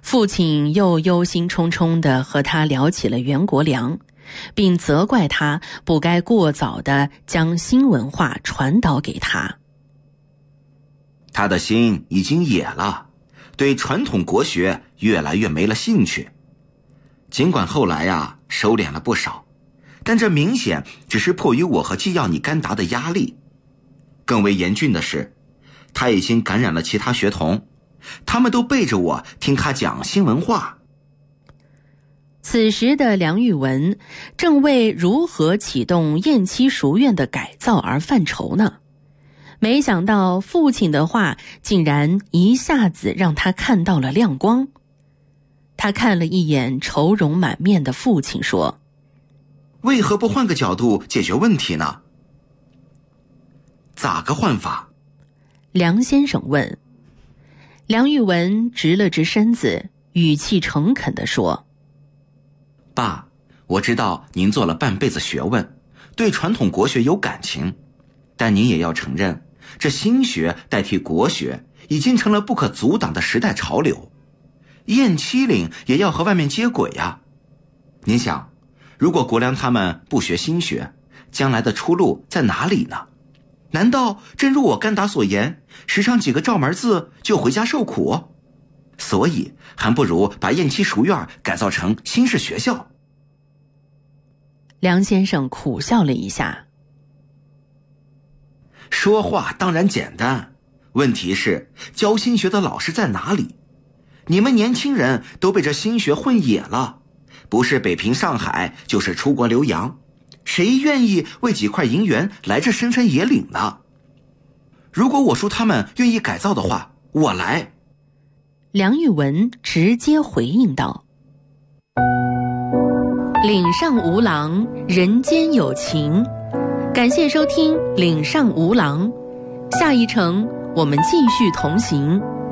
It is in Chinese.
父亲又忧心忡忡地和他聊起了袁国良，并责怪他不该过早地将新文化传导给他。 他的心已经野了，对传统国学越来越没了兴趣。尽管后来收敛了不少，但这明显只是迫于我和季耀尼干达的压力。更为严峻的是，他已经感染了其他学童，他们都背着我听他讲新文化。 此时的梁玉文正为如何启动雁栖书院的改造而犯愁呢。没想到父亲的话竟然一下子让他看到了亮光。他看了一眼愁容满面的父亲，说： 为何不换个角度解决问题呢？咋个换法？ 梁先生问。梁玉文直了直身子，语气诚恳地说： 爸，我知道您做了半辈子学问，对传统国学有感情，但您也要承认，这新学代替国学已经成了不可阻挡的时代潮流。雁栖岭也要和外面接轨呀。您想，如果国良他们不学新学，将来的出路在哪里呢？难道真如我干达所言，识上几个赵门字就回家受苦？所以还不如把雁栖书院改造成新式学校。 梁先生苦笑了一下。 说话当然简单，问题是教新学的老师在哪里？你们年轻人都被这新学混野了，不是北平上海就是出国留洋，谁愿意为几块银元来这深山野岭呢？如果我叔他们愿意改造的话，我来。 梁玉文直接回应道：岭上无郎，人间有情。感谢收听岭上无郎，下一程我们继续同行。